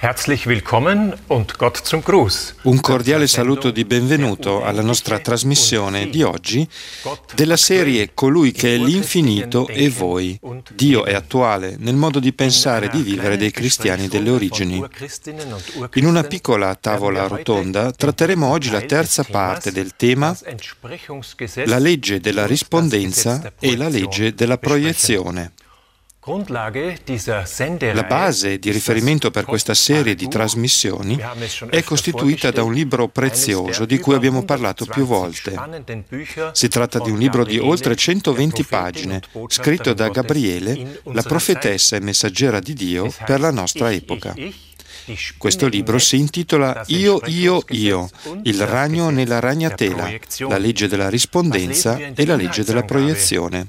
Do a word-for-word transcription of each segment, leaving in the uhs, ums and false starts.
Herzlich willkommen und Gott zum Gruß. Un cordiale saluto di benvenuto alla nostra trasmissione di oggi della serie Colui che è l'infinito e voi. Dio è attuale nel modo di pensare e di vivere dei cristiani delle origini. In una piccola tavola rotonda tratteremo oggi la terza parte del tema la legge della rispondenza e la legge della proiezione. La base di riferimento per questa serie di trasmissioni è costituita da un libro prezioso di cui abbiamo parlato più volte. Si tratta di un libro di oltre centoventi pagine, scritto da Gabriele, la profetessa e messaggera di Dio per la nostra epoca. Questo libro si intitola Io, Io, Io, il ragno nella ragnatela, la legge della rispondenza e la legge della proiezione.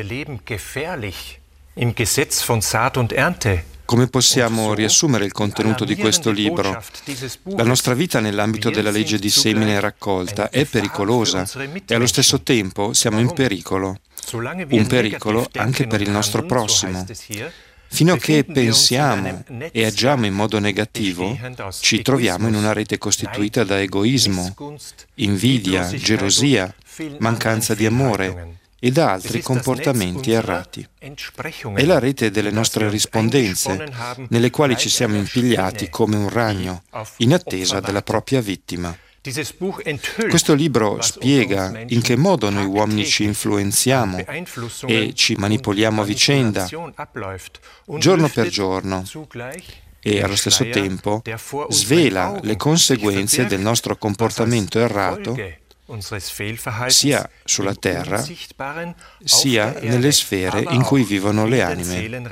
Im Gesetz von Saat und Ernte. Come possiamo riassumere il contenuto di questo libro? La nostra vita nell'ambito della legge di semine e raccolta è pericolosa e allo stesso tempo siamo in pericolo. Un pericolo anche per il nostro prossimo. Fino a che pensiamo e agiamo in modo negativo, ci troviamo in una rete costituita da egoismo, invidia, gelosia, mancanza di amore e da altri comportamenti errati. È la rete delle nostre rispondenze, nelle quali ci siamo impigliati come un ragno, in attesa della propria vittima. Questo libro spiega in che modo noi uomini ci influenziamo e ci manipoliamo a vicenda, giorno per giorno, e allo stesso tempo svela le conseguenze del nostro comportamento errato sia sulla terra, sia nelle sfere in cui vivono le anime.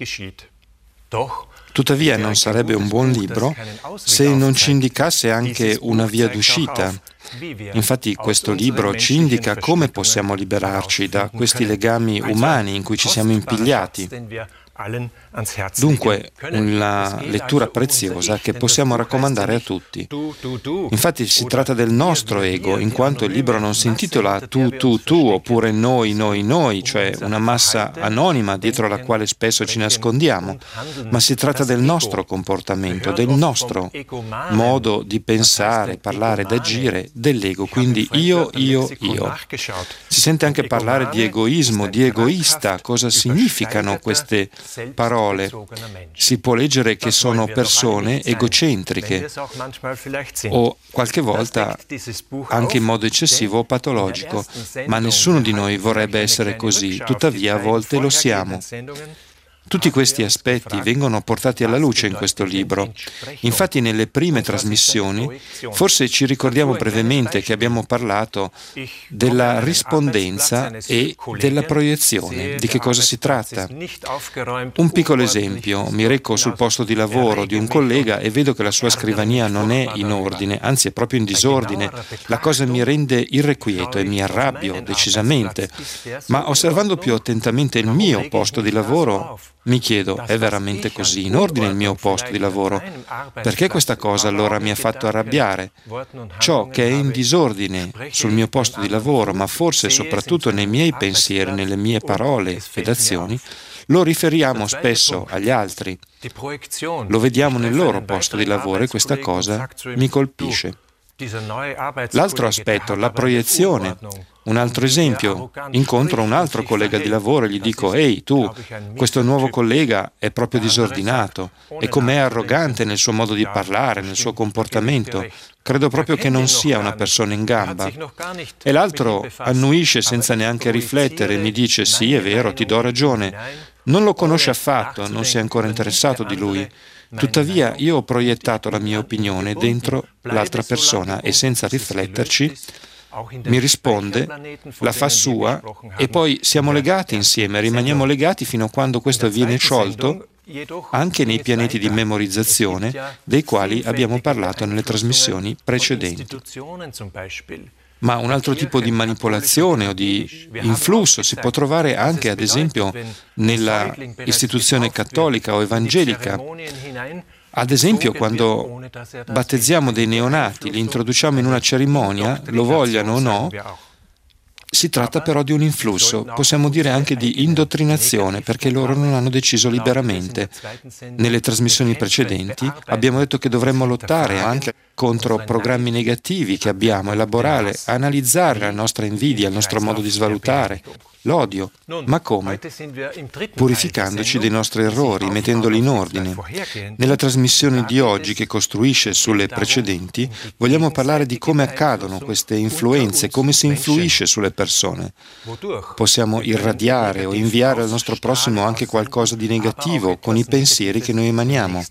Tuttavia non sarebbe un buon libro se non ci indicasse anche una via d'uscita. Infatti questo libro ci indica come possiamo liberarci da questi legami umani in cui ci siamo impigliati. Dunque, una lettura preziosa che possiamo raccomandare a tutti. Infatti si tratta del nostro ego, in quanto il libro non si intitola tu, tu, tu, oppure noi, noi, noi, cioè una massa anonima dietro la quale spesso ci nascondiamo, ma si tratta del nostro comportamento, del nostro modo di pensare, parlare ed agire dell'ego, quindi io, io, io. Si sente anche parlare di egoismo, di egoista, cosa significano queste parole? Si può leggere che sono persone egocentriche o qualche volta anche in modo eccessivo o patologico, ma nessuno di noi vorrebbe essere così, tuttavia a volte lo siamo. Tutti questi aspetti vengono portati alla luce in questo libro. Infatti nelle prime trasmissioni forse ci ricordiamo brevemente che abbiamo parlato della rispondenza e della proiezione. Di che cosa si tratta? Un piccolo esempio. Mi reco sul posto di lavoro di un collega e vedo che la sua scrivania non è in ordine, anzi è proprio in disordine. La cosa mi rende irrequieto e mi arrabbio decisamente. Ma osservando più attentamente il mio posto di lavoro, mi chiedo, è veramente così in ordine il mio posto di lavoro? Perché questa cosa allora mi ha fatto arrabbiare? Ciò che è in disordine sul mio posto di lavoro, ma forse soprattutto nei miei pensieri, nelle mie parole ed azioni, lo riferiamo spesso agli altri. Lo vediamo nel loro posto di lavoro e questa cosa mi colpisce. L'altro aspetto, la proiezione. Un altro esempio, incontro un altro collega di lavoro e gli dico «Ehi, tu, questo nuovo collega è proprio disordinato e com'è arrogante nel suo modo di parlare, nel suo comportamento. Credo proprio che non sia una persona in gamba». E l'altro annuisce senza neanche riflettere e mi dice «Sì, è vero, ti do ragione». Non lo conosce affatto, non si è ancora interessato di lui. Tuttavia io ho proiettato la mia opinione dentro l'altra persona e senza rifletterci mi risponde, la fa sua e poi siamo legati insieme, rimaniamo legati fino a quando questo viene sciolto anche nei pianeti di memorizzazione dei quali abbiamo parlato nelle trasmissioni precedenti. Ma un altro tipo di manipolazione o di influsso si può trovare anche, ad esempio, nella istituzione cattolica o evangelica. Ad esempio, quando battezziamo dei neonati, li introduciamo in una cerimonia, lo vogliano o no, Si tratta però di un influsso, possiamo dire anche di indottrinazione, perché loro non hanno deciso liberamente. Nelle trasmissioni precedenti abbiamo detto che dovremmo lottare anche contro programmi negativi che abbiamo, elaborare, analizzare la nostra invidia, il nostro modo di svalutare, l'odio. Ma come? Purificandoci dei nostri errori, mettendoli in ordine. Nella trasmissione di oggi, che costruisce sulle precedenti, vogliamo parlare di come accadono queste influenze, come si influisce sulle persone. Possiamo irradiare o inviare al nostro prossimo anche qualcosa di negativo con i pensieri che noi emaniamo.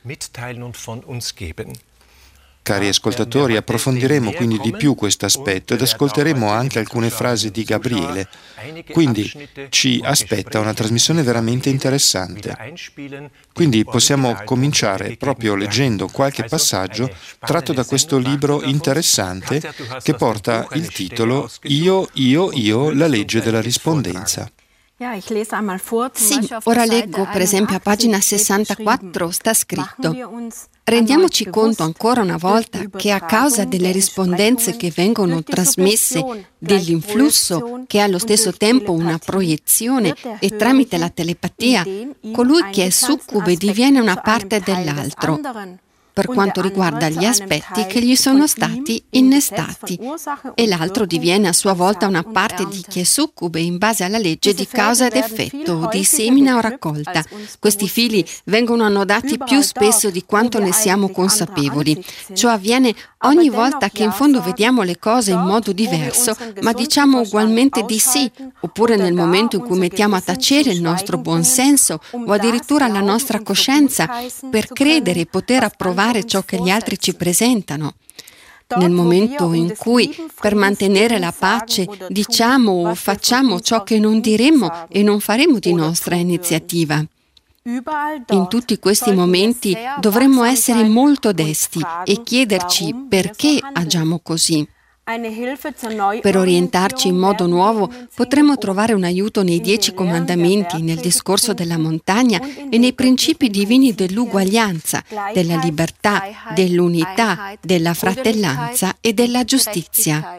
Cari ascoltatori, approfondiremo quindi di più questo aspetto ed ascolteremo anche alcune frasi di Gabriele. Quindi ci aspetta una trasmissione veramente interessante. Quindi possiamo cominciare proprio leggendo qualche passaggio tratto da questo libro interessante che porta il titolo Io, io, io, la legge della rispondenza. Sì, ora leggo per esempio a pagina sessantaquattro, sta scritto: rendiamoci conto ancora una volta che a causa delle rispondenze che vengono trasmesse, dell'influsso che è allo stesso tempo una proiezione e tramite la telepatia, colui che è succube diviene una parte dell'altro per quanto riguarda gli aspetti che gli sono stati innestati, e l'altro diviene a sua volta una parte di chi è succube in base alla legge di causa ed effetto, di semina o raccolta. Questi fili vengono annodati più spesso di quanto ne siamo consapevoli. Ciò avviene ogni volta che in fondo vediamo le cose in modo diverso, ma diciamo ugualmente di sì, oppure nel momento in cui mettiamo a tacere il nostro buonsenso o addirittura la nostra coscienza per credere e poter approvare ciò che gli altri ci presentano. Nel momento in cui, per mantenere la pace, diciamo o facciamo ciò che non diremmo e non faremo di nostra iniziativa. In tutti questi momenti dovremmo essere molto desti e chiederci perché agiamo così. Per orientarci in modo nuovo potremmo trovare un aiuto nei Dieci Comandamenti, nel discorso della montagna e nei principi divini dell'uguaglianza, della libertà, dell'unità, della fratellanza e della giustizia.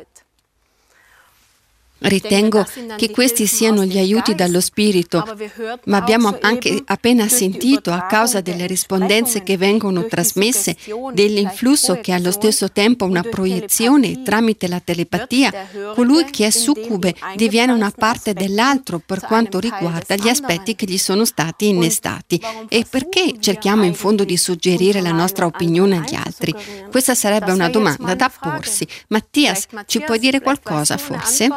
Ritengo che questi siano gli aiuti dallo Spirito, ma abbiamo anche appena sentito, a causa delle rispondenze che vengono trasmesse, dell'influsso che è allo stesso tempo una proiezione e tramite la telepatia, colui che è succube diviene una parte dell'altro per quanto riguarda gli aspetti che gli sono stati innestati. E perché cerchiamo in fondo di suggerire la nostra opinione agli altri? Questa sarebbe una domanda da porsi. Mattias, ci puoi dire qualcosa forse?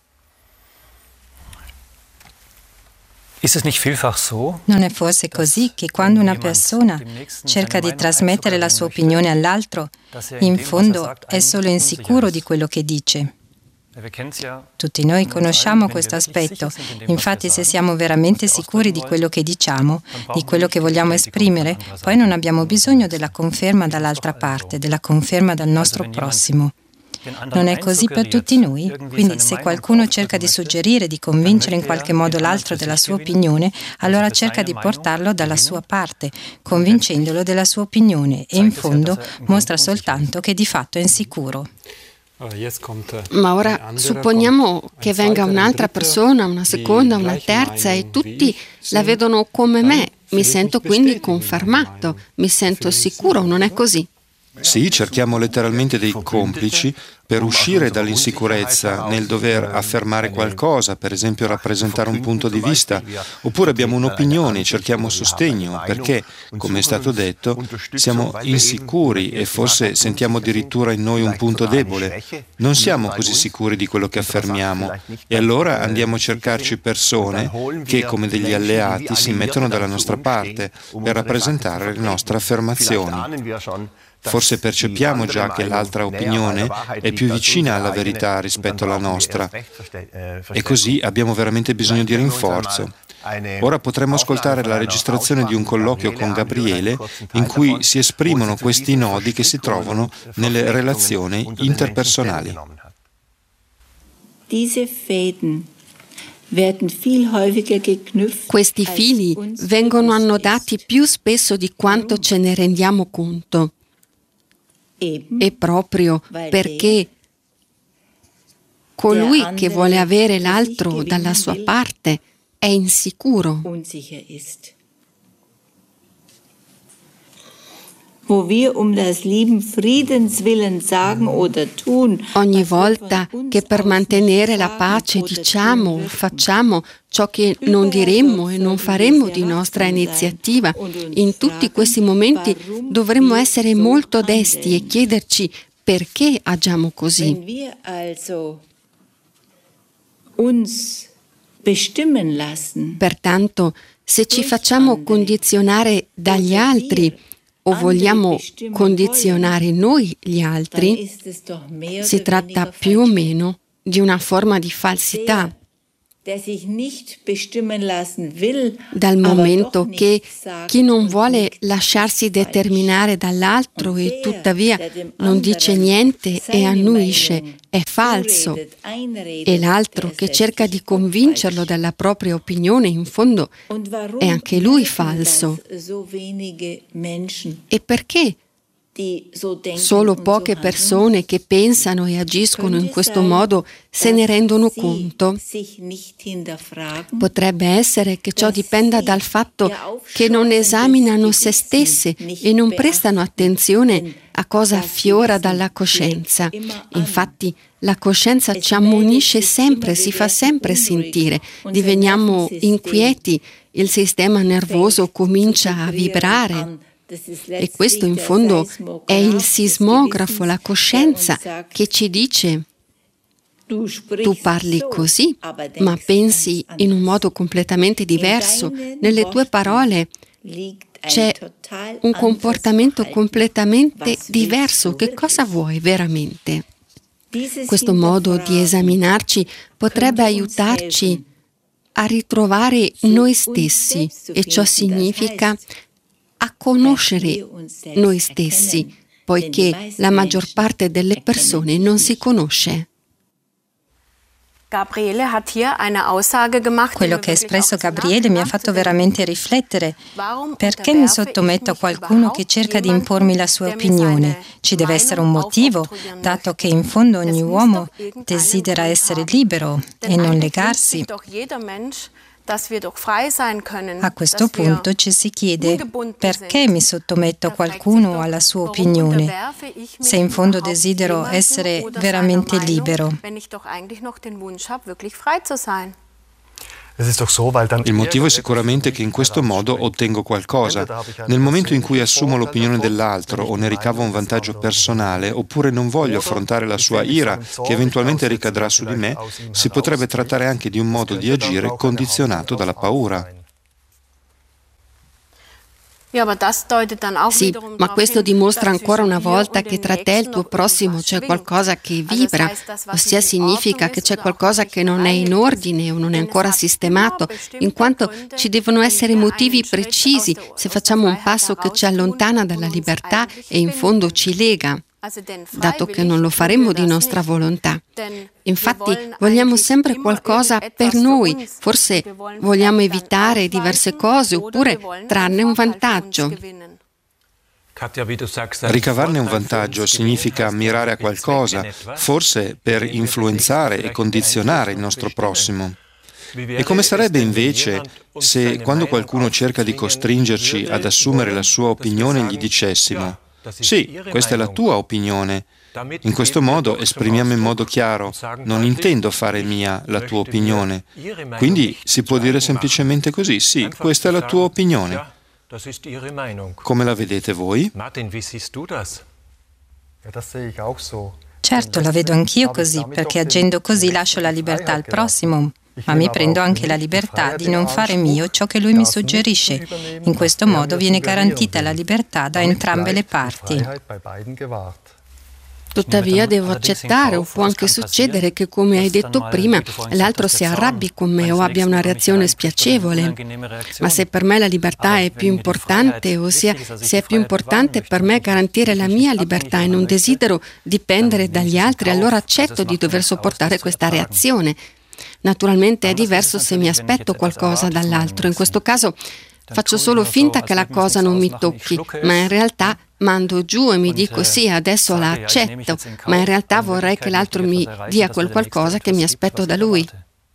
Non è forse così che quando una persona cerca di trasmettere la sua opinione all'altro, in fondo è solo insicuro di quello che dice? Tutti noi conosciamo questo aspetto, infatti se siamo veramente sicuri di quello che diciamo, di quello che vogliamo esprimere, poi non abbiamo bisogno della conferma dall'altra parte, della conferma dal nostro prossimo. Non è così per tutti noi? Quindi se qualcuno cerca di suggerire, di convincere in qualche modo l'altro della sua opinione, allora cerca di portarlo dalla sua parte, convincendolo della sua opinione, e in fondo mostra soltanto che di fatto è insicuro. Ma ora supponiamo che venga un'altra persona, una seconda, una terza, e tutti la vedono come me. Mi sento quindi confermato, mi sento sicuro, non è così? Sì, cerchiamo letteralmente dei complici per uscire dall'insicurezza nel dover affermare qualcosa, per esempio rappresentare un punto di vista, oppure abbiamo un'opinione, cerchiamo sostegno, perché, come è stato detto, siamo insicuri e forse sentiamo addirittura in noi un punto debole. Non siamo così sicuri di quello che affermiamo e allora andiamo a cercarci persone che, come degli alleati, si mettono dalla nostra parte per rappresentare le nostre affermazioni. Forse percepiamo già che l'altra opinione è più vicina alla verità rispetto alla nostra e così abbiamo veramente bisogno di rinforzo. Ora potremmo ascoltare la registrazione di un colloquio con Gabriele in cui si esprimono questi nodi che si trovano nelle relazioni interpersonali. Questi fili vengono annodati più spesso di quanto ce ne rendiamo conto. E proprio perché colui che vuole avere l'altro dalla sua parte è insicuro. Ogni volta che per mantenere la pace diciamo o facciamo ciò che non diremmo e non faremmo di nostra iniziativa, in tutti questi momenti dovremmo essere molto desti e chiederci perché agiamo così. Pertanto, se ci facciamo condizionare dagli altri o vogliamo condizionare noi gli altri, si tratta più o meno di una forma di falsità. Dal momento che chi non vuole lasciarsi determinare dall'altro e tuttavia non dice niente e annuisce è falso, e l'altro che cerca di convincerlo dalla propria opinione in fondo è anche lui falso. E perché solo poche persone che pensano e agiscono in questo modo se ne rendono conto? Potrebbe essere che ciò dipenda dal fatto che non esaminano se stesse e non prestano attenzione a cosa affiora dalla coscienza. Infatti, la coscienza ci ammonisce sempre, si fa sempre sentire, diveniamo inquieti, il sistema nervoso comincia a vibrare. E questo in fondo è il sismografo, la coscienza che ci dice: tu parli così, ma pensi in un modo completamente diverso. Nelle tue parole c'è un comportamento completamente diverso. Che cosa vuoi veramente? Questo modo di esaminarci potrebbe aiutarci a ritrovare noi stessi, e ciò significa a conoscere noi stessi, poiché la maggior parte delle persone non si conosce. Quello che ha espresso Gabriele mi ha fatto veramente riflettere. Perché mi sottometto a qualcuno che cerca di impormi la sua opinione? Ci deve essere un motivo, dato che in fondo ogni uomo desidera essere libero e non legarsi. A questo punto ci si chiede: perché mi sottometto a qualcuno alla sua opinione, se in fondo desidero essere veramente libero? Il motivo è sicuramente che in questo modo ottengo qualcosa. Nel momento in cui assumo l'opinione dell'altro o ne ricavo un vantaggio personale, oppure non voglio affrontare la sua ira che eventualmente ricadrà su di me, si potrebbe trattare anche di un modo di agire condizionato dalla paura. Sì, ma questo dimostra ancora una volta che tra te e il tuo prossimo c'è qualcosa che vibra, ossia significa che c'è qualcosa che non è in ordine o non è ancora sistemato, in quanto ci devono essere motivi precisi se facciamo un passo che ci allontana dalla libertà e in fondo ci lega, dato che non lo faremo di nostra volontà. Infatti vogliamo sempre qualcosa per noi, forse vogliamo evitare diverse cose oppure trarne un vantaggio. Ricavarne un vantaggio significa mirare a qualcosa, forse per influenzare e condizionare il nostro prossimo. E come sarebbe invece se, quando qualcuno cerca di costringerci ad assumere la sua opinione, gli dicessimo: sì, questa è la tua opinione. In questo modo esprimiamo in modo chiaro: non intendo fare mia la tua opinione. Quindi si può dire semplicemente così: sì, questa è la tua opinione. Come la vedete voi? Certo, la vedo anch'io così, perché agendo così lascio la libertà al prossimo, ma mi prendo anche la libertà di non fare mio ciò che lui mi suggerisce. In questo modo viene garantita la libertà da entrambe le parti. Tuttavia devo accettare, o può anche succedere che, come hai detto prima, l'altro si arrabbi con me o abbia una reazione spiacevole. Ma se per me la libertà è più importante, ossia se è più importante per me garantire la mia libertà e non desidero dipendere dagli altri, allora accetto di dover sopportare questa reazione. Naturalmente è diverso se mi aspetto qualcosa dall'altro. In questo caso Faccio solo finta che la cosa non mi tocchi, ma in realtà mando giù e mi dico sì, adesso la accetto, ma in realtà vorrei che l'altro mi dia quel qualcosa che mi aspetto da lui.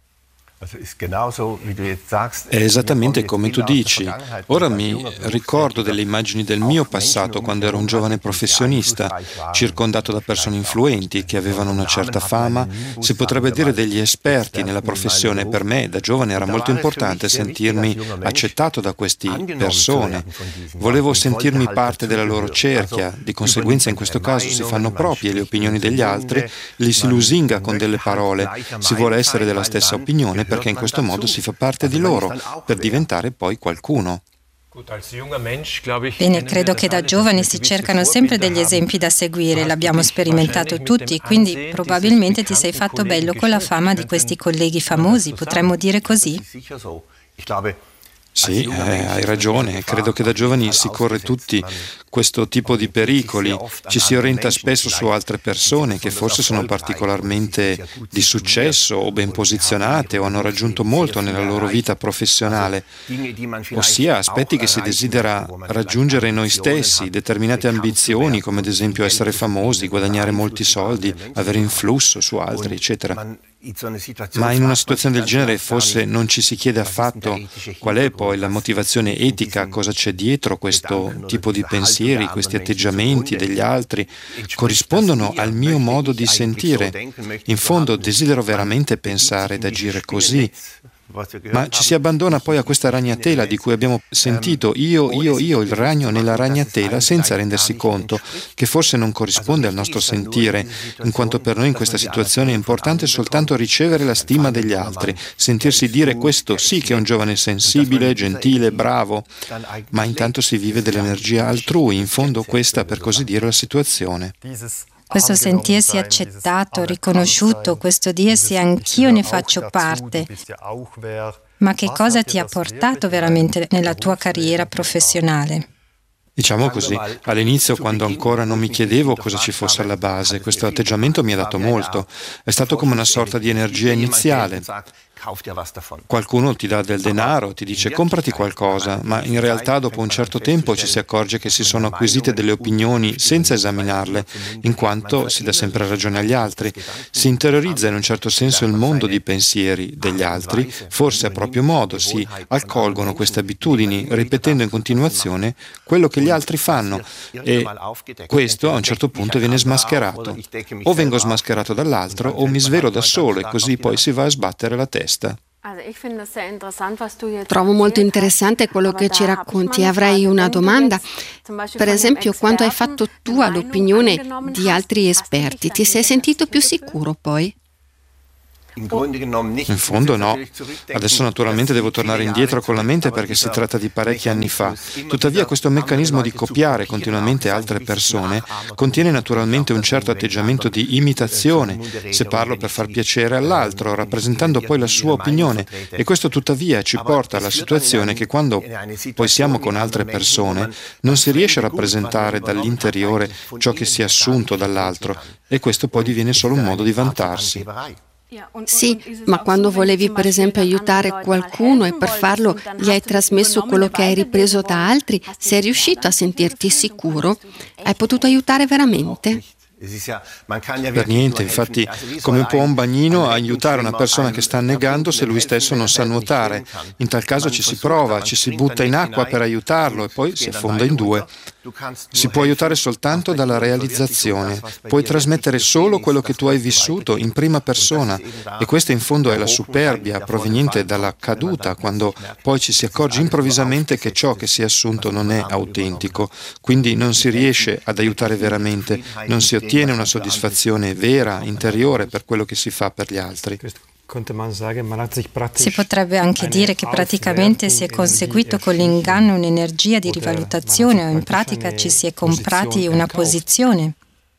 È esattamente come tu dici. Ora mi ricordo delle immagini del mio passato quando ero un giovane professionista, circondato da persone influenti che avevano una certa fama, si potrebbe dire degli esperti nella professione. Per me, da giovane, era molto importante sentirmi accettato da queste persone. Volevo sentirmi parte della loro cerchia, di conseguenza in questo caso si fanno proprie le opinioni degli altri, li si lusinga con delle parole, si vuole essere della stessa opinione perché in questo modo si fa parte di loro, per diventare poi qualcuno. Bene, credo che da giovani si cercano sempre degli esempi da seguire, l'abbiamo sperimentato tutti, quindi probabilmente ti sei fatto bello con la fama di questi colleghi famosi, potremmo dire così? Sì, eh, hai ragione, credo che da giovani si corre tutti questo tipo di pericoli, ci si orienta spesso su altre persone che forse sono particolarmente di successo o ben posizionate o hanno raggiunto molto nella loro vita professionale, ossia aspetti che si desidera raggiungere noi stessi, determinate ambizioni come ad esempio essere famosi, guadagnare molti soldi, avere influsso su altri, eccetera. Ma in una situazione del genere forse non ci si chiede affatto qual è poi la motivazione etica, cosa c'è dietro questo tipo di pensieri, questi atteggiamenti degli altri, corrispondono al mio modo di sentire. In fondo desidero veramente pensare ed agire così. Ma ci si abbandona poi a questa ragnatela di cui abbiamo sentito io, io, io, il ragno nella ragnatela, senza rendersi conto che forse non corrisponde al nostro sentire, in quanto per noi in questa situazione è importante soltanto ricevere la stima degli altri, sentirsi dire questo sì che è un giovane sensibile, gentile, bravo, ma intanto si vive dell'energia altrui, in fondo questa per così dire la situazione. Questo sentirsi accettato, riconosciuto, questo dirsi anch'io ne faccio parte. Ma che cosa ti ha portato veramente nella tua carriera professionale? Diciamo così, all'inizio quando ancora non mi chiedevo cosa ci fosse alla base, questo atteggiamento mi ha dato molto, è stato come una sorta di energia iniziale. Qualcuno ti dà del denaro, ti dice comprati qualcosa, ma in realtà dopo un certo tempo ci si accorge che si sono acquisite delle opinioni senza esaminarle, in quanto si dà sempre ragione agli altri. Si interiorizza in un certo senso il mondo di pensieri degli altri, forse a proprio modo si accolgono queste abitudini, ripetendo in continuazione quello che gli altri fanno, e questo a un certo punto viene smascherato. O vengo smascherato dall'altro o mi svelo da solo e così poi si va a sbattere la testa. Trovo molto interessante quello che ci racconti. Avrei una domanda. Per esempio, quando hai fatto tua l'opinione di altri esperti, ti sei sentito più sicuro poi? In fondo no. Adesso naturalmente devo tornare indietro con la mente perché si tratta di parecchi anni fa. Tuttavia questo meccanismo di copiare continuamente altre persone contiene naturalmente un certo atteggiamento di imitazione, se parlo per far piacere all'altro, rappresentando poi la sua opinione, e questo tuttavia ci porta alla situazione che quando poi siamo con altre persone non si riesce a rappresentare dall'interiore ciò che si è assunto dall'altro, e questo poi diviene solo un modo di vantarsi. Sì, ma quando volevi per esempio aiutare qualcuno e per farlo gli hai trasmesso quello che hai ripreso da altri, sei riuscito a sentirti sicuro? Hai potuto aiutare veramente? Per niente, infatti, come può un bagnino aiutare una persona che sta annegando se lui stesso non sa nuotare? In tal caso ci si prova, ci si butta in acqua per aiutarlo e poi si affonda in due. Si può aiutare soltanto dalla realizzazione, puoi trasmettere solo quello che tu hai vissuto in prima persona, e questa in fondo è la superbia proveniente dalla caduta, quando poi ci si accorge improvvisamente che ciò che si è assunto non è autentico, quindi non si riesce ad aiutare veramente, non si ottiene una soddisfazione vera, interiore per quello che si fa per gli altri. Si potrebbe anche dire che praticamente si è conseguito con l'inganno un'energia di rivalutazione o in pratica ci si è comprati una posizione.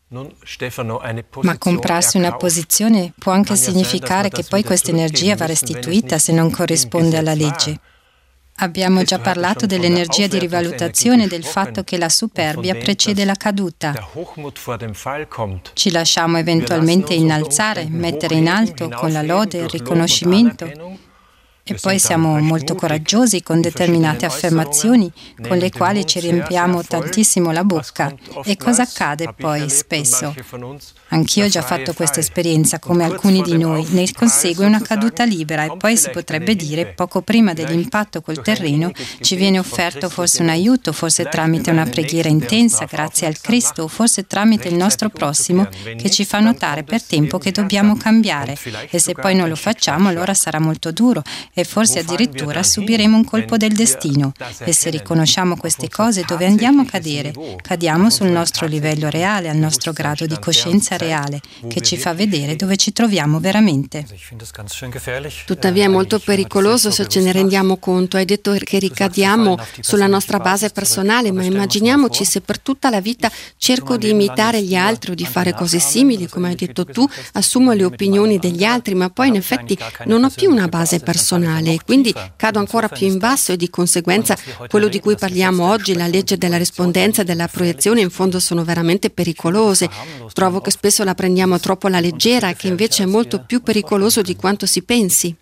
Ma comprarsi una posizione può anche significare che poi questa energia va restituita se non corrisponde alla legge. Abbiamo già parlato dell'energia di rivalutazione e del fatto che la superbia precede la caduta. Ci lasciamo eventualmente innalzare, mettere in alto con la lode e il riconoscimento. E poi siamo molto coraggiosi con determinate affermazioni con le quali ci riempiamo tantissimo la bocca. E cosa accade poi spesso? Anch'io ho già fatto questa esperienza, come alcuni di noi. Ne consegue una caduta libera e poi si potrebbe dire, poco prima dell'impatto col terreno, ci viene offerto forse un aiuto, forse tramite una preghiera intensa, grazie al Cristo, o forse tramite il nostro prossimo che ci fa notare per tempo che dobbiamo cambiare. E se poi non lo facciamo, allora sarà molto duro. E forse addirittura subiremo un colpo del destino. E se riconosciamo queste cose, dove andiamo a cadere? Cadiamo sul nostro livello reale, al nostro grado di coscienza reale, che ci fa vedere dove ci troviamo veramente. Tuttavia è molto pericoloso se ce ne rendiamo conto. Hai detto che ricadiamo sulla nostra base personale, ma immaginiamoci se per tutta la vita cerco di imitare gli altri o di fare cose simili, come hai detto tu, assumo le opinioni degli altri, ma poi in effetti non ho più una base personale. Quindi cado ancora più in basso e di conseguenza quello di cui parliamo oggi, la legge della rispondenza e della proiezione, in fondo sono veramente pericolose. Trovo che spesso la prendiamo troppo alla leggera e che invece è molto più pericoloso di quanto si pensi.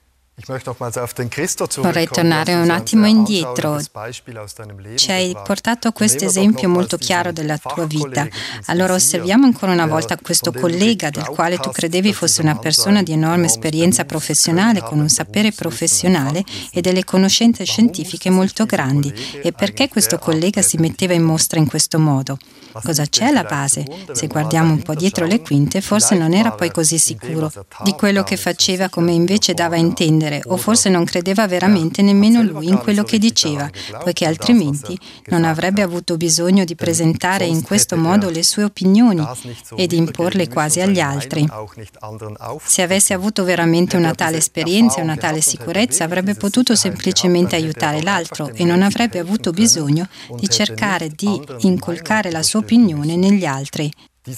Vorrei tornare un attimo indietro. Ci hai portato questo esempio molto chiaro della tua vita. Allora osserviamo ancora una volta questo collega del quale tu credevi fosse una persona di enorme esperienza professionale, con un sapere professionale e delle conoscenze scientifiche molto grandi. E perché questo collega si metteva in mostra in questo modo? Cosa c'è alla base? Se guardiamo un po' dietro le quinte, forse non era poi così sicuro di quello che faceva come invece dava a intendere, o forse non credeva veramente nemmeno lui in quello che diceva, poiché altrimenti non avrebbe avuto bisogno di presentare in questo modo le sue opinioni e di imporle quasi agli altri. Se avesse avuto veramente una tale esperienza e una tale sicurezza, avrebbe potuto semplicemente aiutare l'altro e non avrebbe avuto bisogno di cercare di incolcare la sua opinione negli altri.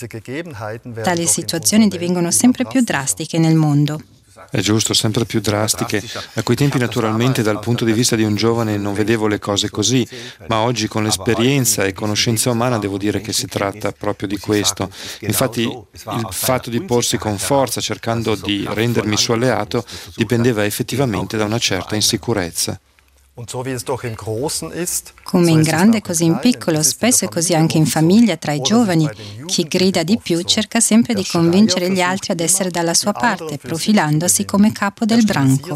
Tali situazioni divengono sempre più drastiche nel mondo. È giusto, sempre più drastiche. A quei tempi naturalmente dal punto di vista di un giovane non vedevo le cose così, ma oggi con l'esperienza e conoscenza umana devo dire che si tratta proprio di questo. Infatti il fatto di porsi con forza cercando di rendermi suo alleato dipendeva effettivamente da una certa insicurezza. Come in grande, così in piccolo, spesso è così anche in famiglia, tra i giovani. Chi grida di più cerca sempre di convincere gli altri ad essere dalla sua parte, profilandosi come capo del branco.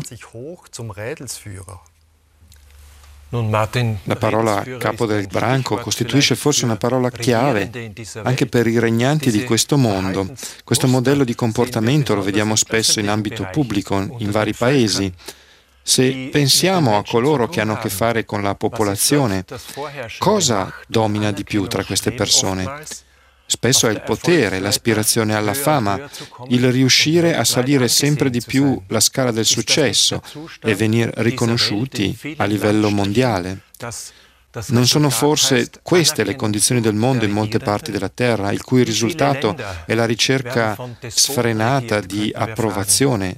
La parola capo del branco costituisce forse una parola chiave anche per i regnanti di questo mondo. Questo modello di comportamento lo vediamo spesso in ambito pubblico in vari paesi. Se pensiamo a coloro che hanno a che fare con la popolazione, cosa domina di più tra queste persone? Spesso è il potere, l'aspirazione alla fama, il riuscire a salire sempre di più la scala del successo e venire riconosciuti a livello mondiale. Non sono forse queste le condizioni del mondo in molte parti della terra, il cui risultato è la ricerca sfrenata di approvazione